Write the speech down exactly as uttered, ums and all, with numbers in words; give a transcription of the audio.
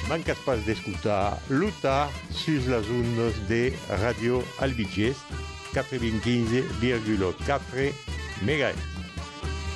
mancas pas d'escoltar Luta sus las ondes de Radio Albigés quatre-vingt-quinze virgule quatre megahertz.